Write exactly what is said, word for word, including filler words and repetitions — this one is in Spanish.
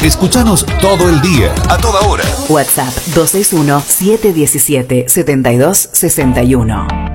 Escúchanos todo el día, a toda hora. WhatsApp dos seis uno, siete uno siete, siete dos seis uno.